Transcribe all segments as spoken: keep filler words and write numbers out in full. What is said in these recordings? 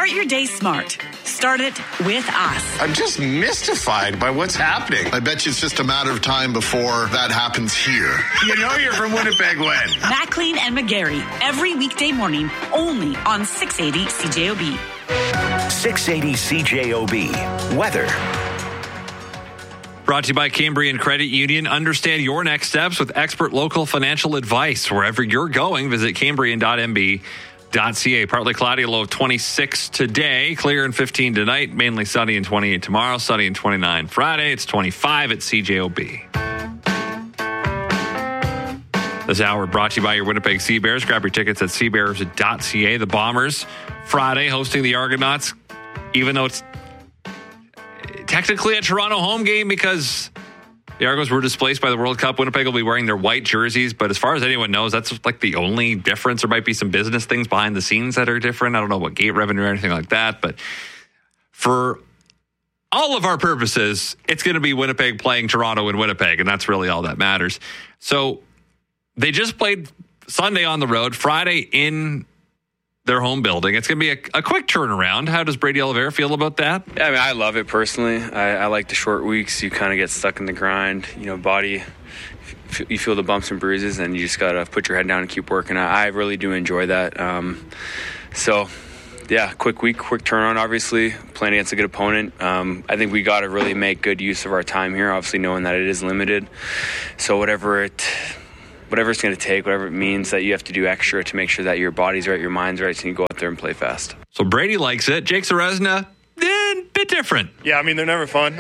Start your day smart. Start it with us. I'm just mystified by what's happening. I bet you it's just a matter of time before that happens here. You know you're from Winnipeg when? McLean and McGarry, every weekday morning, only on six eighty C J O B. six eighty C J O B. Weather. Brought to you by Cambrian Credit Union. Understand your next steps with expert local financial advice. Wherever you're going, visit cambrian dot m b dot c a. Partly cloudy, a low of twenty-six today. Clear and fifteen tonight. Mainly sunny and twenty-eight tomorrow. Sunny and twenty-nine Friday. It's twenty-five at C J O B. This hour brought to you by your Winnipeg Sea Bears. Grab your tickets at sea bears dot c a. The Bombers Friday hosting the Argonauts, even though it's technically a Toronto home game because the Argos were displaced by the World Cup. Winnipeg will be wearing their white jerseys, but as far as anyone knows, that's like the only difference. There might be some business things behind the scenes that are different. I don't know what gate revenue or anything like that, but for all of our purposes, it's going to be Winnipeg playing Toronto in Winnipeg, and that's really all that matters. So they just played Sunday on the road, Friday in their home building. It's going to be a, a quick turnaround. How does Brady Oliveira feel about that? Yeah, I mean, I love it personally. I, I like the short weeks. You kind of get stuck in the grind. You know, body, f- you feel the bumps and bruises, and you just got to put your head down and keep working. I, I really do enjoy that. Um, so, yeah, quick week, quick turnaround, obviously. Playing against a good opponent. Um, I think we got to really make good use of our time here, obviously knowing that it is limited. So whatever it... whatever it's going to take, whatever it means that you have to do extra to make sure that your body's right, your mind's right, so you go out there and play fast. So Brady likes it. Jake Serezna, eh, bit different. Yeah, I mean, they're never fun.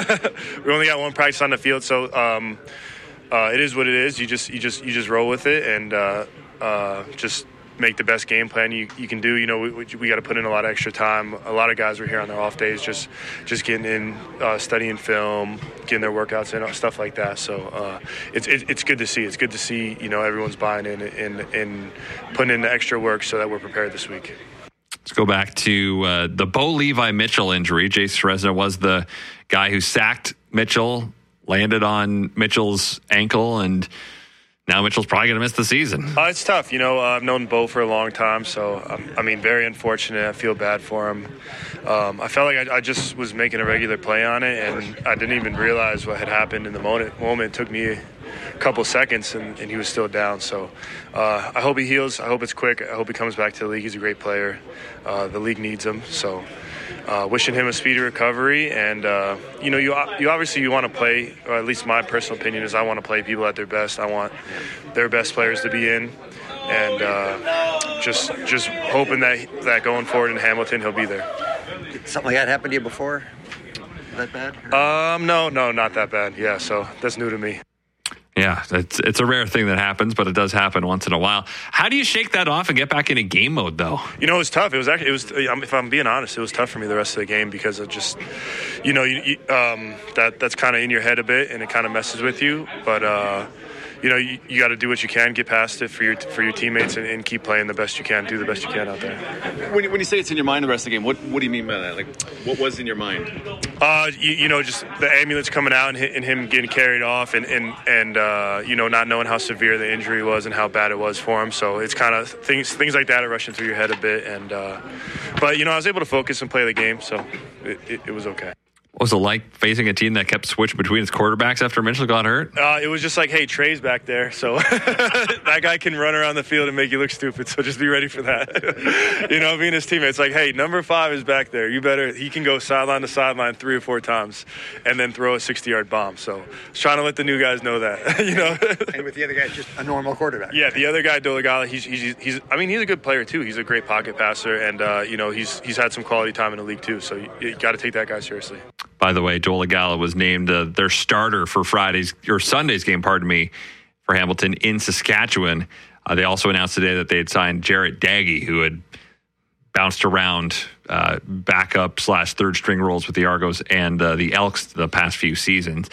We only got one practice on the field, so um, uh, it is what it is. You just you just you just roll with it and uh, uh, just make the best game plan you, you can do. You know, we, we, we got to put in a lot of extra time. A lot of guys were here on their off days, just just getting in, uh, studying film, getting their workouts in, stuff like that. So uh, it's it, it's good to see. It's good to see, you know, everyone's buying in and, and putting in the extra work so that we're prepared this week. Let's go back to uh, the Bo Levi Mitchell injury. Jay Serezna was the guy who sacked Mitchell, landed on Mitchell's ankle, and now Mitchell's probably going to miss the season. Uh, it's tough. You know, uh, I've known Bo for a long time, so, um, I mean, very unfortunate. I feel bad for him. Um, I felt like I, I just was making a regular play on it, and I didn't even realize what had happened in the moment. moment. It took me a couple seconds, and, and he was still down. So uh, I hope he heals. I hope it's quick. I hope he comes back to the league. He's a great player. Uh, the league needs him. So uh, wishing him a speedy recovery. And, uh, you know, you you obviously you want to play, or at least my personal opinion is I want to play people at their best. I want their best players to be in. And uh, just just hoping that that going forward in Hamilton, he'll be there. Did something like that happen to you before? That bad? Um, no, no, not that bad. Yeah, so that's new to me. Yeah, it's it's a rare thing that happens, but it does happen once in a while. How do you shake that off and get back into game mode, though? You know, it was tough. It was actually, it was. If I'm being honest, it was tough for me the rest of the game because it just, you know, you, you, um, that that's kind of in your head a bit, and it kind of messes with you. But uh, you know, you, you got to do what you can, get past it for your for your teammates, and, and keep playing the best you can, do the best you can out there. When, when you say it's in your mind the rest of the game, what what do you mean by that? Like, what was in your mind? Uh, you, you know, just the ambulance coming out and, and him getting carried off, and and and uh, you know, not knowing how severe the injury was and how bad it was for him. So it's kind of things things like that are rushing through your head a bit. And uh, but you know, I was able to focus and play the game, so it, it, it was okay. What was it like facing a team that kept switching between its quarterbacks after Mitchell got hurt? Uh, it was just like, hey, Trey's back there, so that guy can run around the field and make you look stupid, so just be ready for that. You know, being his teammate, it's like, hey, number five is back there. You better, he can go sideline to sideline three or four times and then throw a sixty-yard bomb. So I was trying to let the new guys know that, you know. And with the other guy, just a normal quarterback. Yeah, the other guy, Dolegala, he's, he's, he's, I mean, he's a good player, too. He's a great pocket passer, and, uh, you know, he's he's had some quality time in the league, too, so you, you got to take that guy seriously. By the way, Dolegala was named uh, their starter for Friday's or Sunday's game, pardon me, for Hamilton in Saskatchewan. Uh, they also announced today that they had signed Jarrett Daggy, who had bounced around uh, backup slash third string roles with the Argos and uh, the Elks the past few seasons.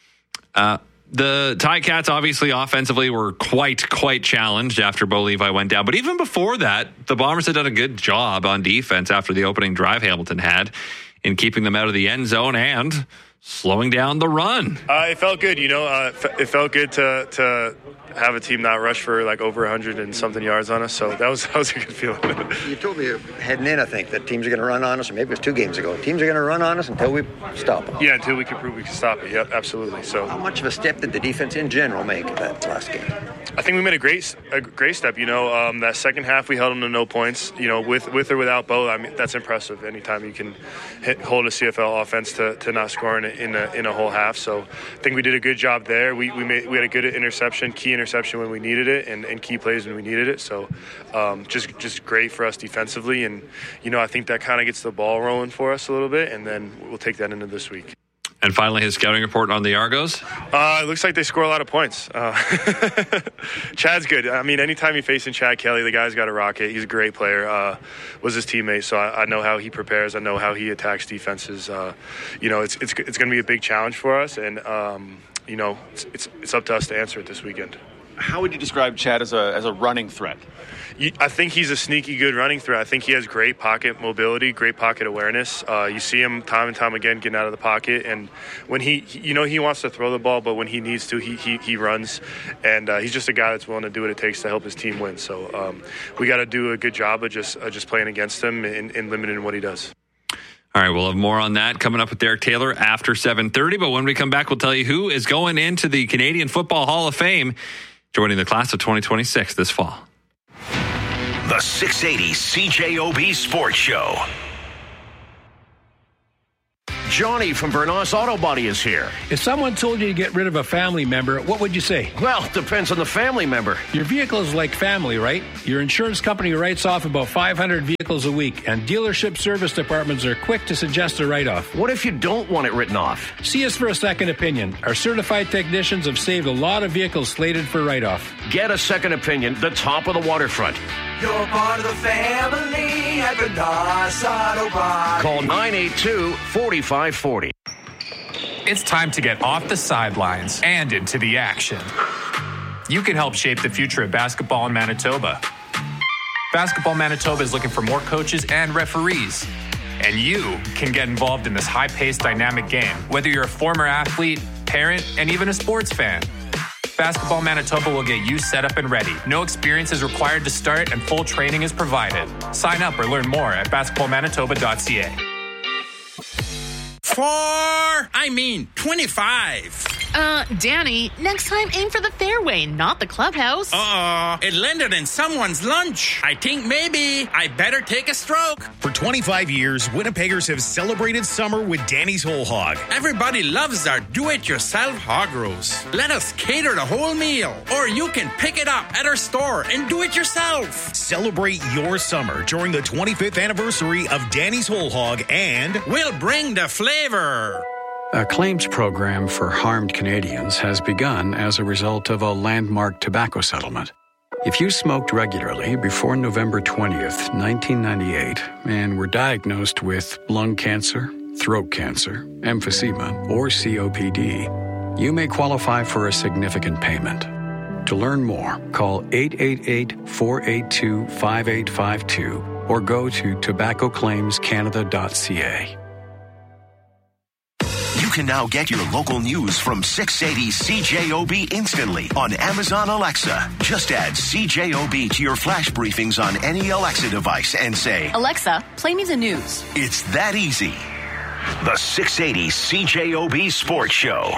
Uh, the Ticats obviously offensively were quite, quite challenged after Bo Levi went down. But even before that, the Bombers had done a good job on defense after the opening drive Hamilton had. in keeping them out of the end zone and slowing down the run. Uh, it felt good, you know. Uh, it felt good to to have a team not rush for like over one hundred and something yards on us. So that was that was a good feeling. You told me heading in, I think, that teams are going to run on us, or maybe it was two games ago. Teams are going to run on us until we stop them. Yeah, until we can prove we can stop it. Yep, absolutely. So, how much of a step did the defense in general make that last game? I think we made a great a great step. You know, um, that second half we held them to no points. You know, with with or without Bo, I mean that's impressive. Anytime you can hit, hold a C F L offense to, to not score in a, in a in a whole half. So I think we did a good job there. We we made we had a good interception, key interception when we needed it, and, and key plays when we needed it. So um, just just great for us defensively. And you know, I think that kind of gets the ball rolling for us a little bit, and then we'll take that into this week. And finally, his scouting report on the Argos. Uh, it looks like they score a lot of points. Uh, Chad's good. I mean, anytime you're facing Chad Kelly, the guy's got a rocket. He's a great player. Uh, was his teammate, so I, I know how he prepares. I know how he attacks defenses. Uh, you know, it's it's it's going to be a big challenge for us, and um, you know, it's, it's it's up to us to answer it this weekend. How would you describe Chad as a as a running threat? I think he's a sneaky good running threat. I think he has great pocket mobility, great pocket awareness. Uh, you see him time and time again getting out of the pocket, and when he, you know, he wants to throw the ball, but when he needs to, he he, he runs, and uh, he's just a guy that's willing to do what it takes to help his team win. So um, we got to do a good job of just uh, just playing against him and, and limiting what he does. All right, we'll have more on that coming up with Derek Taylor after seven thirty, but when we come back, we'll tell you who is going into the Canadian Football Hall of Fame, joining the class of twenty twenty-six this fall. The six eighty C J O B Sports Show. Johnny from Vernos Auto Body is here. If someone told you to get rid of a family member, what would you say? Well, it depends on the family member. Your vehicle is like family, right? Your insurance company writes off about five hundred vehicles a week, and dealership service departments are quick to suggest a write-off. What if you don't want it written off? See us for a second opinion. Our certified technicians have saved a lot of vehicles slated for write-off. Get a second opinion, the top of the waterfront. You're part of the family at Vernos Auto Body. Call nine eight two, four five four zero. It's time to get off the sidelines and into the action. You can help shape the future of basketball in Manitoba. Basketball Manitoba is looking for more coaches and referees. And you can get involved in this high-paced, dynamic game, whether you're a former athlete, parent, and even a sports fan. Basketball Manitoba will get you set up and ready. No experience is required to start, and full training is provided. Sign up or learn more at basketball manitoba dot c a. Four, I mean twenty-five. Uh, Danny, next time aim for the fairway, not the clubhouse. Uh-oh, it landed in someone's lunch. I think maybe I better take a stroke. For twenty-five years, Winnipeggers have celebrated summer with Danny's Whole Hog. Everybody loves our do-it-yourself hog roast. Let us cater the whole meal, or you can pick it up at our store and do it yourself. Celebrate your summer during the twenty-fifth anniversary of Danny's Whole Hog, and we'll bring the flavor. A claims program for harmed Canadians has begun as a result of a landmark tobacco settlement. If you smoked regularly before November twentieth, nineteen ninety-eight, and were diagnosed with lung cancer, throat cancer, emphysema, or C O P D, you may qualify for a significant payment. To learn more, call eight eight eight, four eight two, five eight five two or go to tobacco claims canada dot c a. You can now get your local news from six eighty C J O B instantly on Amazon Alexa. Just add C J O B to your flash briefings on any Alexa device and say, Alexa, play me the news. It's that easy. The six eighty C J O B Sports Show.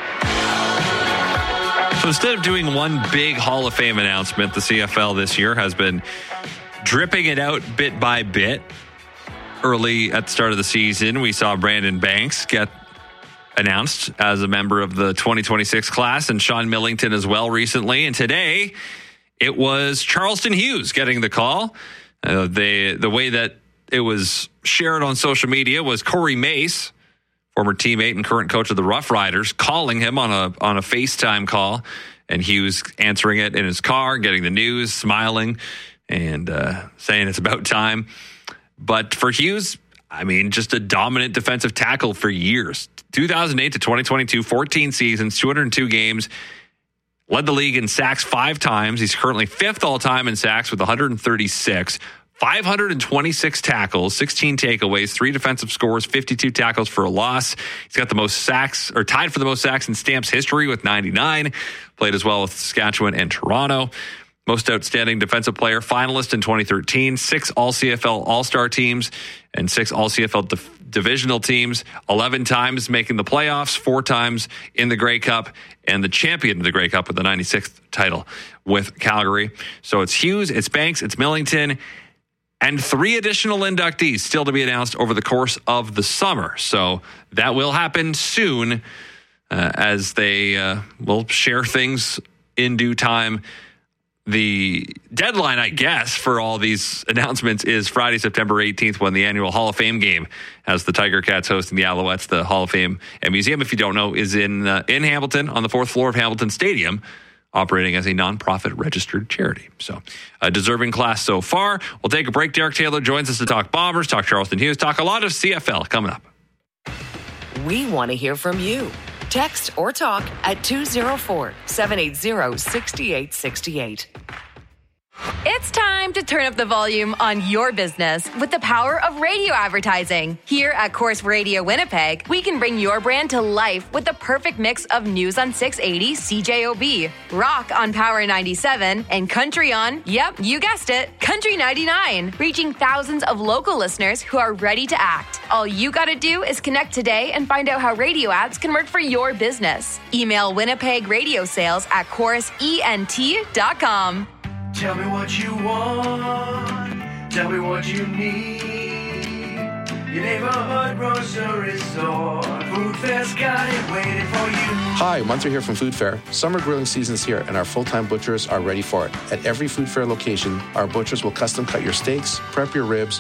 So instead of doing one big Hall of Fame announcement, the C F L this year has been dripping it out bit by bit. Early at the start of the season, we saw Brandon Banks get announced as a member of the twenty twenty-six class, and Sean Millington as well recently. And today, it was Charleston Hughes getting the call. Uh, they, the way that it was shared on social media was Corey Mace, former teammate and current coach of the Rough Riders, calling him on a on a FaceTime call, and Hughes answering it in his car, getting the news, smiling, and uh, saying it's about time. But for Hughes, I mean, just a dominant defensive tackle for years. two thousand eight to twenty twenty-two, fourteen seasons, two hundred two games, led the league in sacks five times. He's currently fifth all-time in sacks with one hundred thirty-six, five hundred twenty-six tackles, sixteen takeaways, three defensive scores, fifty-two tackles for a loss. He's got the most sacks, or tied for the most sacks in Stamps history with ninety-nine. Played as well with Saskatchewan and Toronto. Most outstanding defensive player, finalist in twenty thirteen, six All-C F L All-Star teams and six All-C F L dif- divisional teams, eleven times making the playoffs, four times in the Grey Cup, and the champion of the Grey Cup with the ninety-sixth title with Calgary. So it's Hughes, it's Banks, it's Millington, and three additional inductees still to be announced over the course of the summer. So that will happen soon uh, as they uh, will share things in due time. The deadline, I guess, for all these announcements is Friday, September eighteenth, when the annual Hall of Fame game has the Tiger Cats hosting the Alouettes. The Hall of Fame and Museum, if you don't know, is in uh, in Hamilton on the fourth floor of Hamilton Stadium, operating as a nonprofit registered charity. So a deserving class so far. We'll take a break. Derek Taylor joins us to talk Bombers, talk Charleston Hughes, talk a lot of C F L coming up. We want to hear from you. Text or talk at two oh four, seven eight zero, six eight six eight. It's time to turn up the volume on your business with the power of radio advertising. Here at Corus Radio Winnipeg, we can bring your brand to life with the perfect mix of news on six eighty C J O B, rock on Power ninety-seven, and country on, yep, you guessed it, Country ninety-nine, reaching thousands of local listeners who are ready to act. All you gotta do is connect today and find out how radio ads can work for your business. Email Winnipeg Radio Sales at corus ent dot com. Tell me what you want. Tell me what you need. Your neighborhood grocery store. Food Fair's got it waiting for you. Hi, Munter here from Food Fair. Summer grilling season's here and our full-time butchers are ready for it. At every Food Fair location, our butchers will custom cut your steaks, prep your ribs,